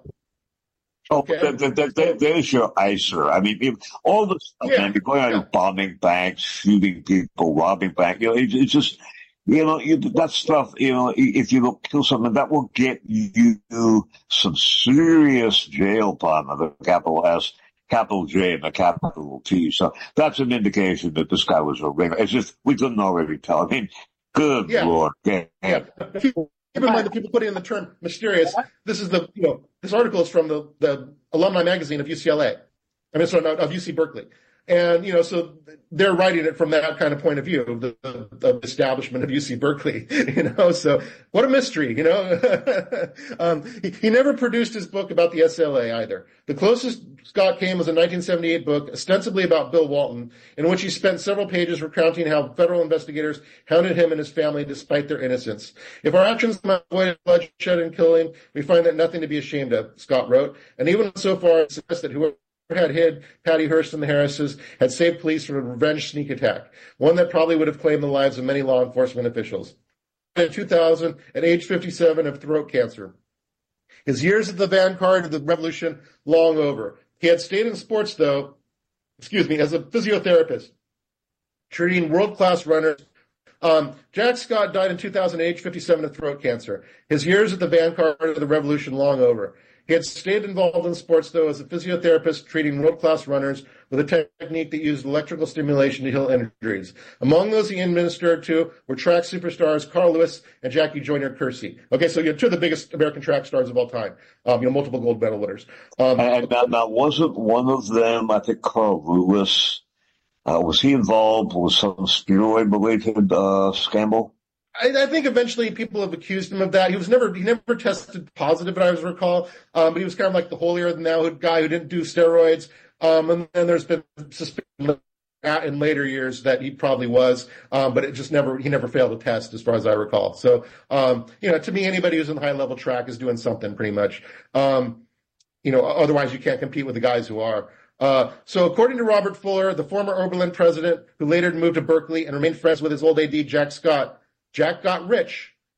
Okay. There's your ICER. I mean, all this stuff, man, going out bombing banks, shooting people, robbing banks, it's just, that stuff, if you don't kill someone, that will get you some serious jail time of the capital S, capital J, and a capital T. So that's an indication that this guy was a ringer. It's just, we couldn't already tell. I mean, good Lord. Yeah. Keep in mind that people putting in the term mysterious. This is this article is from the alumni magazine of UCLA. Of UC Berkeley. And, so they're writing it from that kind of point of view of the establishment of UC Berkeley, so what a mystery, he never produced his book about the SLA either. The closest Scott came was a 1978 book, ostensibly about Bill Walton, in which he spent several pages recounting how federal investigators hounded him and his family despite their innocence. If our actions might avoid bloodshed and killing, we find that nothing to be ashamed of, Scott wrote, and even so far it suggests that whoever had hid Patty Hearst and the Harrises had saved police from a revenge sneak attack, one that probably would have claimed the lives of many law enforcement officials. In 2000, at age 57, of throat cancer. His years at the vanguard of the revolution long over. He had stayed in sports, though, as a physiotherapist, treating world-class runners. Jack Scott died in 2000, age 57, of throat cancer. His years at the vanguard of the revolution long over. He had stayed involved in sports, though, as a physiotherapist treating world-class runners with a technique that used electrical stimulation to heal injuries. Among those he administered to were track superstars Carl Lewis and Jackie Joyner-Kersee. Okay, so you're two of the biggest American track stars of all time, multiple gold medal winners. And now, wasn't one of them, I think Carl Lewis, was he involved with some steroid-related scandal? I think eventually people have accused him of that. He never tested positive, as I recall, but he was kind of like the holier-than-thou guy who didn't do steroids. And then there's been suspicion in later years that he probably was, but he never failed a test, as far as I recall. So, to me, anybody who's in high-level track is doing something pretty much. Otherwise you can't compete with the guys who are. So according to Robert Fuller, the former Oberlin president, who later moved to Berkeley and remained friends with his old AD, Jack Scott, Jack got rich.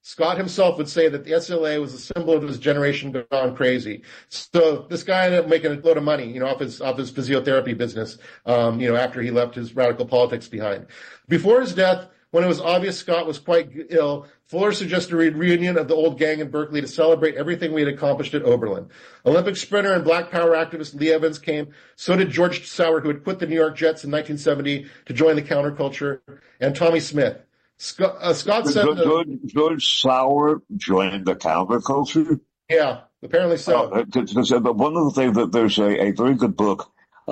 Scott himself would say that the SLA was a symbol of his generation gone crazy. So this guy ended up making a load of money, off his physiotherapy business, after he left his radical politics behind. Before his death, when it was obvious Scott was quite ill, Fuller suggested a reunion of the old gang in Berkeley to celebrate everything we had accomplished at Oberlin. Olympic sprinter and Black Power activist Lee Evans came. So did George Sauer, who had quit the New York Jets in 1970 to join the counterculture, and Tommy Smith. Scott said George Sauer joined the counterculture. Yeah, apparently so. But one of the things that there's a very good book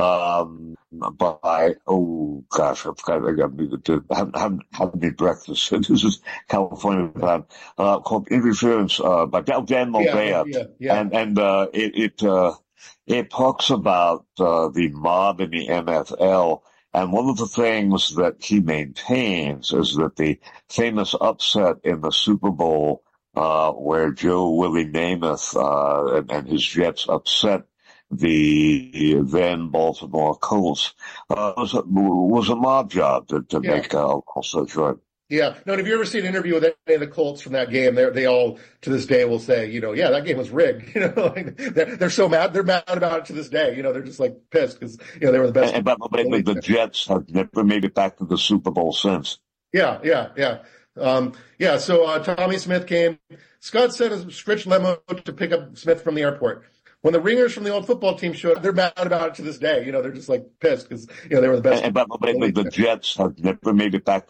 by I haven't made breakfast. This is California time called Interference by Dan Mulvey, and it talks about the mob in the NFL. And one of the things that he maintains is that the famous upset in the Super Bowl, where Joe Willie Namath and his Jets upset the then Baltimore Colts, was a mob job to make also short. Yeah. No, and have you ever seen an interview with any of the Colts from that game? They all, to this day, will say, yeah, that game was rigged. They're so mad. They're mad about it to this day. They're just like pissed because, they were the best. And by the way, the Jets have never made it back to the Super Bowl since. Yeah. So Tommy Smith came. Scott sent a stretched limo to pick up Smith from the airport. When the ringers from the old football team showed up, they're mad about it to this day. They're just like pissed because, they were the best. And by the way, the Jets have never made it back